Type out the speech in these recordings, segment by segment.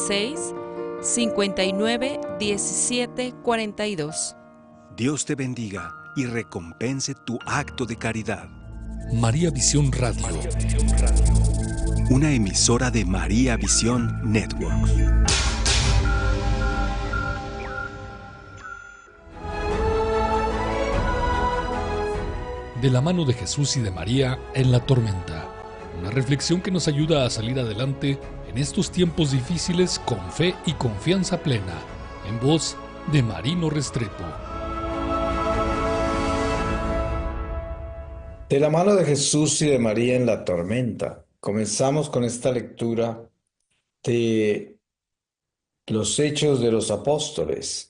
659-1742. Dios te bendiga y recompense tu acto de caridad. María Visión Radio. Una emisora de María Visión Network. De la mano de Jesús y de María en la tormenta. Una reflexión que nos ayuda a salir adelante en estos tiempos difíciles con fe y confianza plena. En voz de Marino Restrepo. De la mano de Jesús y de María en la tormenta. Comenzamos con esta lectura de los Hechos de los Apóstoles.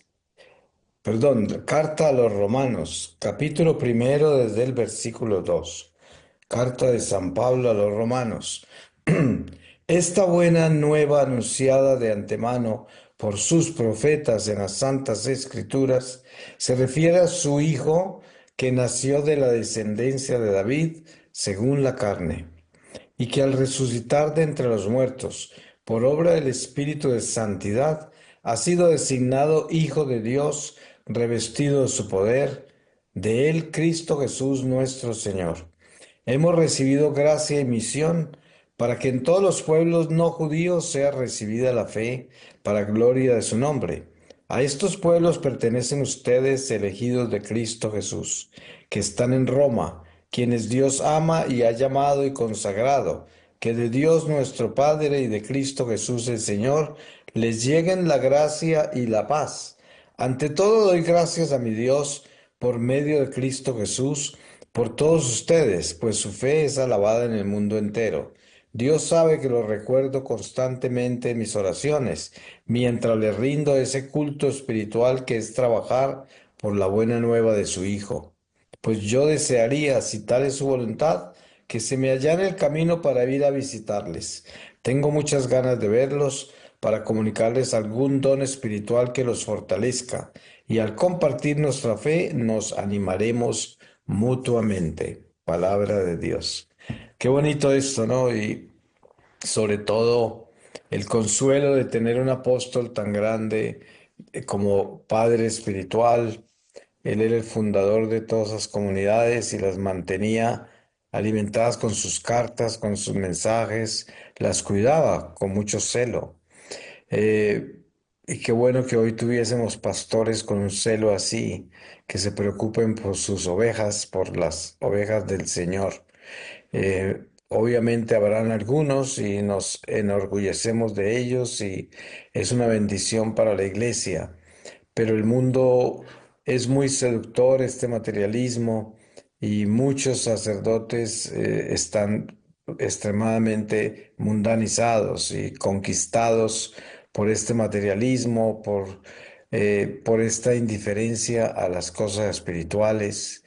Carta a los Romanos, capítulo 1 desde el versículo 2. Carta de San Pablo a los Romanos. Esta buena nueva anunciada de antemano por sus profetas en las Santas Escrituras se refiere a su Hijo que nació de la descendencia de David según la carne, y que al resucitar de entre los muertos, por obra del Espíritu de Santidad, ha sido designado Hijo de Dios, revestido de su poder, de él Cristo Jesús nuestro Señor. Hemos recibido gracia y misión para que en todos los pueblos no judíos sea recibida la fe para gloria de su nombre. A estos pueblos pertenecen ustedes, elegidos de Cristo Jesús, que están en Roma, quienes Dios ama y ha llamado y consagrado, que de Dios nuestro Padre y de Cristo Jesús el Señor les lleguen la gracia y la paz. Ante todo doy gracias a mi Dios por medio de Cristo Jesús, por todos ustedes, pues su fe es alabada en el mundo entero. Dios sabe que lo recuerdo constantemente en mis oraciones, mientras le rindo ese culto espiritual que es trabajar por la buena nueva de su Hijo. Pues yo desearía, si tal es su voluntad, que se me allane el camino para ir a visitarles. Tengo muchas ganas de verlos para comunicarles algún don espiritual que los fortalezca, y al compartir nuestra fe nos animaremos mutuamente. Palabra de Dios. Qué bonito esto, ¿no? Y sobre todo el consuelo de tener un apóstol tan grande como padre espiritual. Él era el fundador de todas las comunidades y las mantenía alimentadas con sus cartas, con sus mensajes, las cuidaba con mucho celo. Y qué bueno que hoy tuviésemos pastores con un celo así, que se preocupen por sus ovejas, por las ovejas del Señor. Obviamente habrán algunos y nos enorgullecemos de ellos y es una bendición para la iglesia, pero el mundo es muy seductor, este materialismo, y muchos sacerdotes están extremadamente mundanizados y conquistados por este materialismo, por esta indiferencia a las cosas espirituales.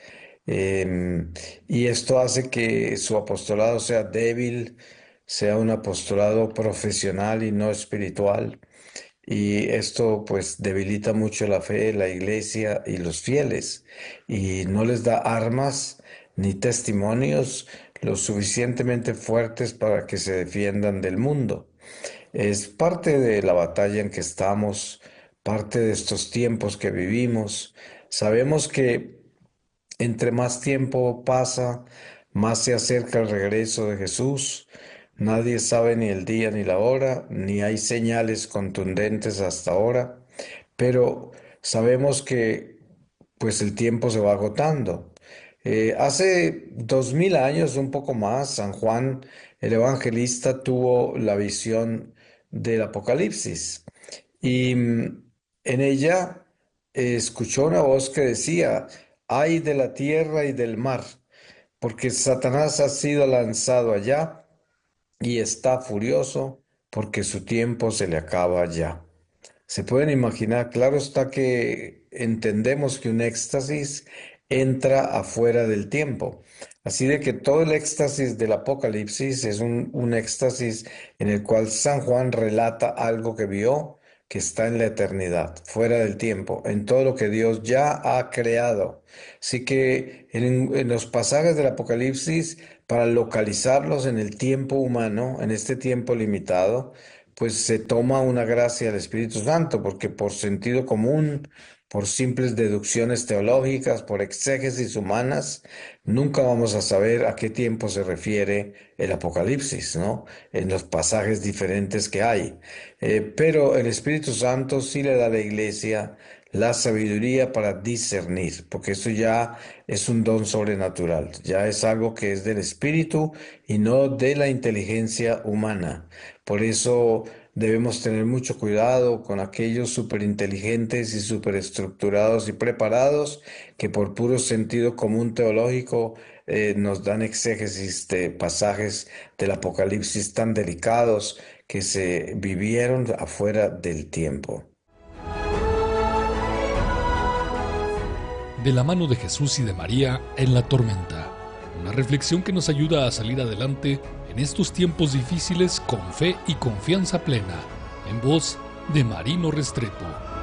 Y esto hace que su apostolado sea débil, sea un apostolado profesional y no espiritual. Y esto pues debilita mucho la fe, la iglesia y los fieles, y no les da armas ni testimonios lo suficientemente fuertes para que se defiendan del mundo. Es parte de la batalla en que estamos, parte de estos tiempos que vivimos. Sabemos que entre más tiempo pasa, más se acerca el regreso de Jesús. Nadie sabe ni el día ni la hora, ni hay señales contundentes hasta ahora, pero sabemos que pues el tiempo se va agotando. Hace 2000 años, un poco más, San Juan el Evangelista tuvo la visión del Apocalipsis y en ella escuchó una voz que decía: ay de la tierra y del mar, porque Satanás ha sido lanzado allá y está furioso porque su tiempo se le acaba ya. Se pueden imaginar, claro está que entendemos que un éxtasis entra afuera del tiempo. Así de que todo el éxtasis del Apocalipsis es un éxtasis en el cual San Juan relata algo que vio que está en la eternidad, fuera del tiempo, en todo lo que Dios ya ha creado. Así que en los pasajes del Apocalipsis, para localizarlos en el tiempo humano, en este tiempo limitado, pues se toma una gracia del Espíritu Santo, porque por sentido común, por simples deducciones teológicas, por exégesis humanas, nunca vamos a saber a qué tiempo se refiere el Apocalipsis, ¿no? En los pasajes diferentes que hay. Pero el Espíritu Santo sí le da a la iglesia la sabiduría para discernir, porque eso ya es un don sobrenatural, ya es algo que es del Espíritu y no de la inteligencia humana. Por eso debemos tener mucho cuidado con aquellos superinteligentes y superestructurados y preparados que por puro sentido común teológico nos dan exégesis de pasajes del Apocalipsis tan delicados que se vivieron afuera del tiempo. De la mano de Jesús y de María en la tormenta. Una reflexión que nos ayuda a salir adelante en estos tiempos difíciles con fe y confianza plena. En voz de Marino Restrepo.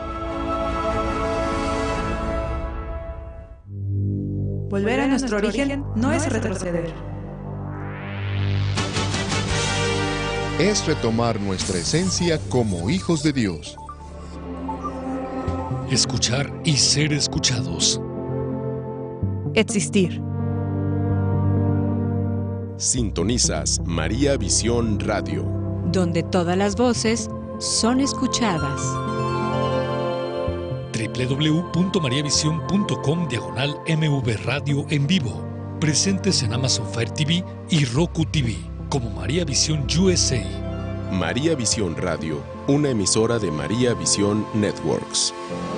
Volver a nuestro origen no es retroceder. Es retomar nuestra esencia como hijos de Dios. Escuchar y ser escuchados. Existir. Sintonizas María Visión Radio, donde todas las voces son escuchadas. www.mariavision.com/MV Radio en vivo. Presentes en Amazon Fire TV y Roku TV como María Visión USA. María Visión Radio, una emisora de María Visión Networks.